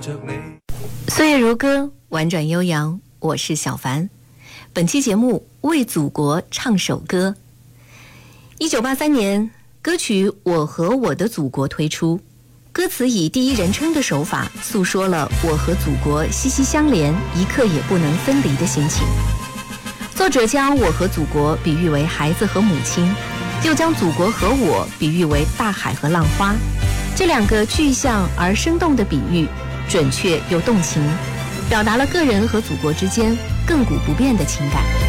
岁月如歌，婉转悠扬，我是小凡。本期节目为祖国唱首歌。1983年，歌曲《我和我的祖国》推出，歌词以第一人称的手法诉说了我和祖国息息相连，一刻也不能分离的心情。作者将我和祖国比喻为孩子和母亲，又将祖国和我比喻为大海和浪花。这两个具象而生动的比喻，准确又动情，表达了个人和祖国之间亘古不变的情感。